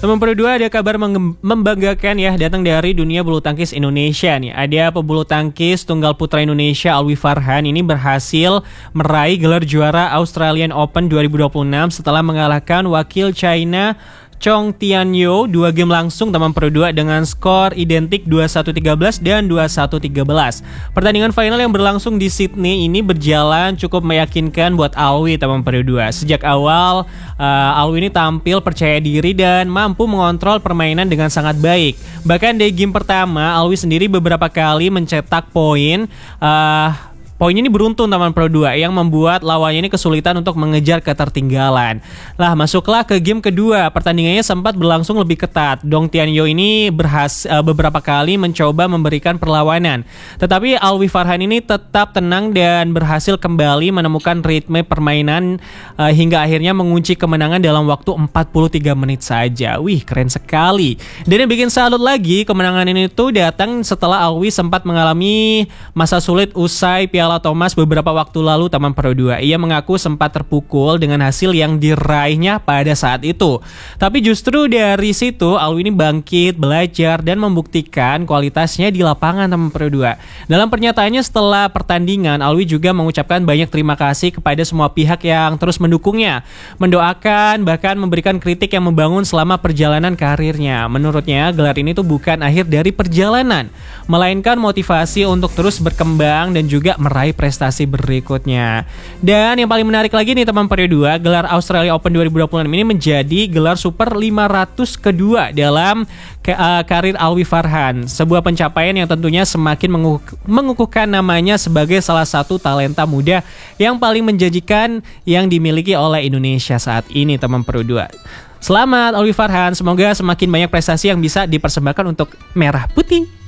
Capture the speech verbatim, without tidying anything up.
Teman Pro dua, ada kabar membanggakan ya datang dari dunia bulu tangkis Indonesia nih. Ada pebulu tangkis tunggal putra Indonesia Alwi Farhan ini berhasil meraih gelar juara Australian Open dua ribu dua puluh enam setelah mengalahkan wakil China Chong Tianyo dua game langsung teman Pro dua dengan skor identik dua puluh satu tiga belas dan dua puluh satu tiga belas. Pertandingan final yang berlangsung di Sydney ini berjalan cukup meyakinkan buat Alwi teman Pro dua. Sejak awal uh, Alwi ini tampil percaya diri dan mampu mengontrol permainan dengan sangat baik. Bahkan di game pertama Alwi sendiri beberapa kali mencetak poin. Uh, Poin ini beruntun teman Pro dua yang membuat lawannya ini kesulitan untuk mengejar ketertinggalan. Lah, masuklah ke game kedua. Pertandingannya sempat berlangsung lebih ketat. Dong Tianyo ini berhasil uh, beberapa kali mencoba memberikan perlawanan. Tetapi Alwi Farhan ini tetap tenang dan berhasil kembali menemukan ritme permainan uh, hingga akhirnya mengunci kemenangan dalam waktu empat puluh tiga menit saja. Wih, keren sekali. Dan yang bikin salut lagi, kemenangan ini tuh datang setelah Alwi sempat mengalami masa sulit usai Piala Thomas beberapa waktu lalu teman Pro dua. Ia mengaku sempat terpukul dengan hasil yang diraihnya pada saat itu. Tapi justru dari situ Alwi ini bangkit, belajar dan membuktikan kualitasnya di lapangan teman Pro dua. Dalam pernyataannya setelah pertandingan, Alwi juga mengucapkan banyak terima kasih kepada semua pihak yang terus mendukungnya, mendoakan bahkan memberikan kritik yang membangun selama perjalanan karirnya. Menurutnya, gelar ini tuh bukan akhir dari perjalanan, melainkan motivasi untuk terus berkembang dan juga meraih prestasi berikutnya. Dan yang paling menarik lagi nih teman Pro dua, gelar Australia Open dua ribu dua puluh enam ini menjadi gelar super lima ratus kedua dalam ke, uh, karir Alwi Farhan. Sebuah pencapaian yang tentunya semakin mengukuh, mengukuhkan namanya sebagai salah satu talenta muda yang paling menjanjikan yang dimiliki oleh Indonesia saat ini teman Pro dua. Selamat Alwi Farhan, semoga semakin banyak prestasi yang bisa dipersembahkan untuk Merah Putih.